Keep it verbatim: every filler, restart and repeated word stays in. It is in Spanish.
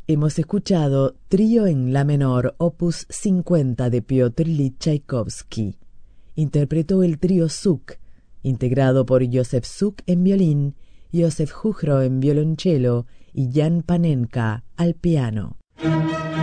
Hemos escuchado Trío en La menor, opus cincuenta de Piotr Ilich Tchaikovsky. Interpretó el trío Suk, integrado por Josef Suk en violín, Josef Juchro en violonchelo y Jan Panenka al piano.